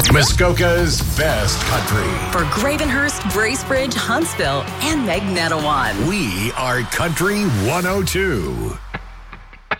Muskoka's best country. For Gravenhurst, Bracebridge, Huntsville, and Magnetowan. We are Country 102.